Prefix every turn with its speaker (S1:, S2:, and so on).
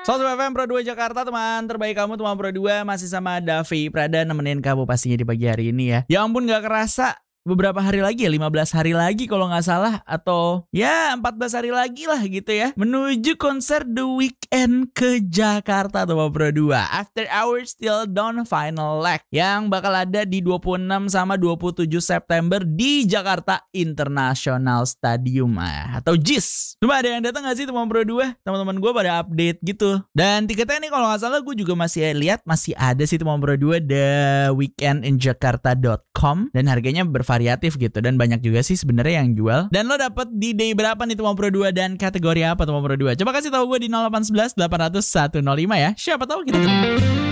S1: Selamat FM Pro 2 Jakarta, teman terbaik kamu, teman Pro 2. Masih sama Davi Prada nemenin kamu pastinya di pagi hari ini ya. Ya ampun, gak kerasa beberapa hari lagi ya, 15 hari lagi kalau nggak salah, atau ya 14 hari lagi lah gitu ya, menuju konser The Weeknd ke Jakarta teman Pro 2. After Hours Till Dawn Final Leg yang bakal ada di 26 sama 27 September di Jakarta International Stadium atau JIS. Cuma ada yang datang nggak sih teman Pro 2? Teman-teman gue pada update gitu. Dan tiketnya nih kalau nggak salah gue juga masih lihat masih ada sih teman Pro 2, theweekendinjakarta.com, dan harganya variatif gitu, dan banyak juga sih sebenarnya yang jual. Dan lo dapet di day berapa nih teman Pro 2 dan kategori apa teman Pro 2? Coba kasih tahu gue di 0811 800 105 ya. Siapa tahu kita ketemu.